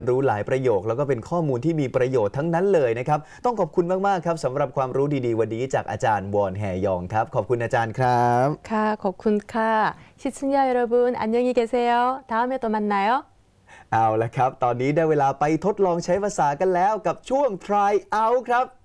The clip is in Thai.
รู้หลายประโยคแล้วก็เป็นข้อมูลที่มีประโยชน์ทั้งนั้นเลยนะครับต้องขอบคุณมากๆครับสำหรับความรู้ดีๆวันนี้จากอาจารย์วอนแฮยองครับขอบคุณอาจารย์ครับค่ะขอบคุณค่ะ시청자여러분안녕히계세요 다음에 또 만나요 เอาละครับตอนนี้ได้เวลาไปทดลองใช้ภาษากันแล้วกับช่วง try out ครับ